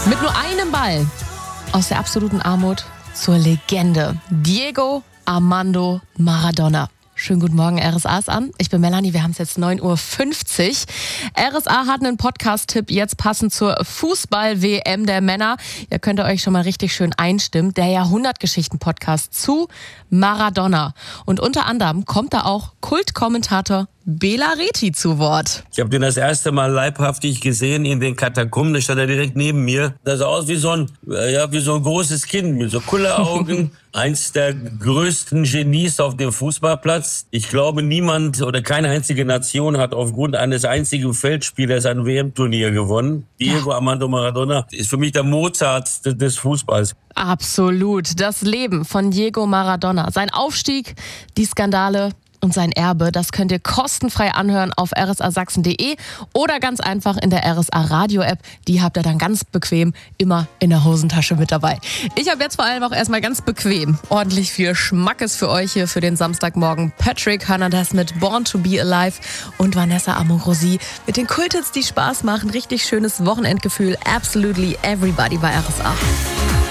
Mit nur einem Ball aus der absoluten Armut zur Legende. Diego Armando Maradona. Schönen guten Morgen, RSA ist an. Ich bin Melanie, wir haben es jetzt 9.50 Uhr. RSA hat einen Podcast-Tipp jetzt passend zur Fußball-WM der Männer. Ihr könnt euch schon mal richtig schön einstimmen. Der Jahrhundertgeschichten-Podcast zu Maradona. Und unter anderem kommt da auch Kultkommentator Bela Reti zu Wort. Ich habe den das erste Mal leibhaftig gesehen in den Katakomben. Da stand er direkt neben mir. Das sah aus wie so ein großes Kind mit so Kulleraugen. Eins der größten Genies auf dem Fußballplatz. Ich glaube, niemand oder keine einzige Nation hat aufgrund eines einzigen Feldspielers ein WM-Turnier gewonnen. Diego Armando Maradona ist für mich der Mozart des Fußballs. Absolut. Das Leben von Diego Maradona. Sein Aufstieg, die Skandale und sein Erbe, das könnt ihr kostenfrei anhören auf rsasachsen.de oder ganz einfach in der RSA Radio-App. Die habt ihr dann ganz bequem immer in der Hosentasche mit dabei. Ich habe jetzt vor allem auch erstmal ganz bequem ordentlich viel Schmackes für euch hier für den Samstagmorgen. Patrick Hernandez mit Born to be Alive und Vanessa Amorosi mit den Kulthits, die Spaß machen. Richtig schönes Wochenendgefühl. Absolutely everybody bei RSA.